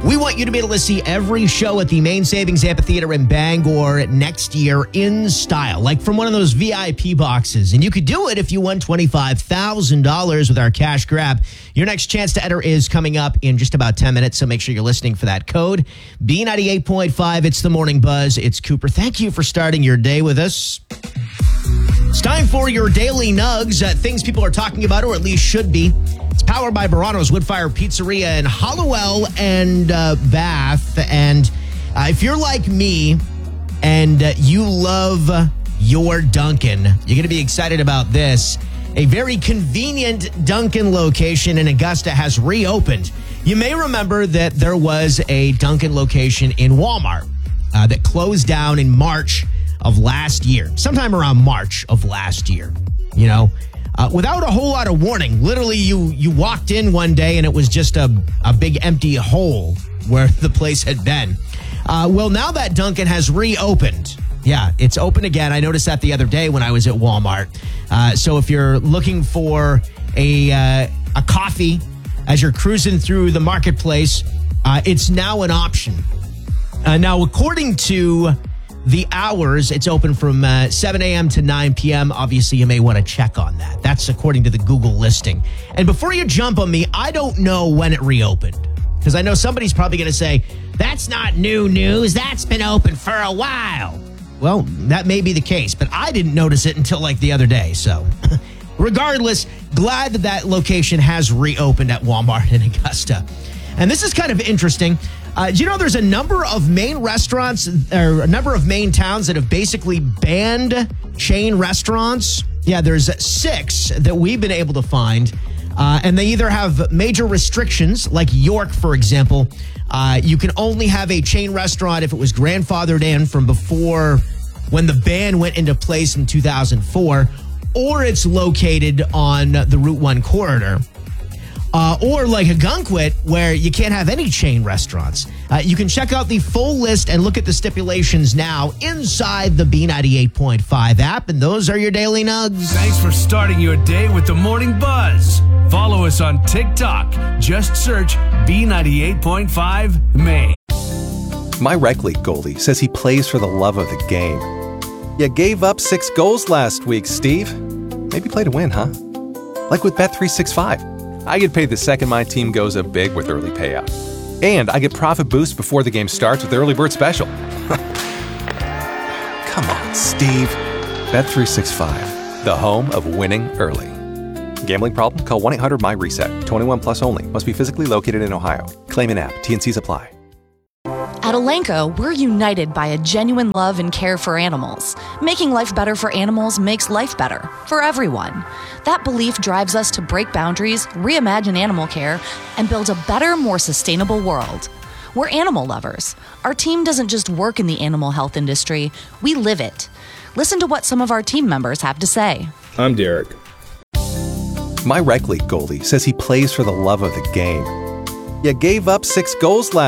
We want you to be able to see every show at the Main Savings Amphitheater in Bangor next year in style, like from one of those VIP boxes. And you could do it if you won $25,000 with our cash grab. Your next chance to enter is coming up in just about 10 minutes, so make sure you're listening for that code. B98.5, it's the Morning Buzz. It's Cooper. Thank you for starting your day with us. It's time for your Daily Nugs, things people are talking about, or at least should be. It's powered by Barano's Woodfire Pizzeria in Hollowell and Bath. And if you're like me and you love your Dunkin', you're going to be excited about this. A very convenient Dunkin' location in Augusta has reopened. You may remember that there was a Dunkin' location in Walmart that closed down in March of last year, sometime around March of last year, you know, without a whole lot of warning. Literally, you walked in one day and it was just a big empty hole where the place had been. Well, now that Dunkin' has reopened. Yeah, it's open again. I noticed that the other day when I was at Walmart. So if you're looking for a coffee as you're cruising through the marketplace, it's now an option. Now, according to the hours, it's open from 7 a.m. to 9 p.m. Obviously, you may want to check on that. That's according to the Google listing. And before you jump on me, I don't know when it reopened, because I know somebody's probably going to say, that's not new news. That's been open for a while. Well, that may be the case, but I didn't notice it until like the other day. So regardless, glad that location has reopened at Walmart in Augusta. And this is kind of interesting. Do you know there's a number of main restaurants, or a number of main towns that have basically banned chain restaurants? Yeah, there's 6 that we've been able to find. And they either have major restrictions, like York, for example. You can only have a chain restaurant if it was grandfathered in from before when the ban went into place in 2004, or it's located on the Route 1 corridor. Or like Ogunquit, where you can't have any chain restaurants. You can check out the full list and look at the stipulations now inside the B98.5 app, and those are your Daily Nugs. Thanks for starting your day with the Morning Buzz. Follow us on TikTok. Just search B98.5 Maine. My rec league goalie says he plays for the love of the game. You gave up 6 goals last week, Steve. Maybe play to win, huh? Like with Bet365. I get paid the second my team goes up big with early payout. And I get profit boost before the game starts with the Early Bird Special. Come on, Steve. Bet365, the home of winning early. Gambling problem? Call 1-800-MY-RESET. 21 plus only. Must be physically located in Ohio. Claim in app. T&Cs apply. At Elanco, we're united by a genuine love and care for animals. Making life better for animals makes life better for everyone. That belief drives us to break boundaries, reimagine animal care, and build a better, more sustainable world. We're animal lovers. Our team doesn't just work in the animal health industry, we live it. Listen to what some of our team members have to say. I'm Derek. My rec league goalie says he plays for the love of the game. You gave up 6 goals last